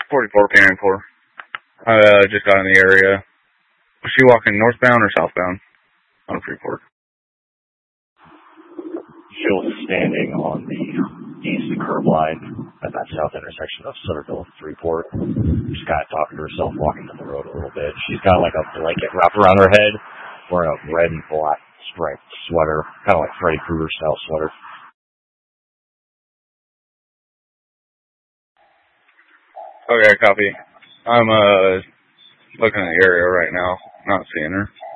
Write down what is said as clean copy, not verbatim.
44 Cannon Corps. I just got in the area. Was she walking northbound or southbound on Freeport? She was standing on the east curb line at that south intersection of Sutterville and Freeport. She's kind of talking to herself, walking down the road a little bit. She's got like a blanket wrapped around her head, wearing a red and black striped sweater, kind of like Freddy Krueger style sweater. Okay, copy. I'm looking at the area right now, not seeing her.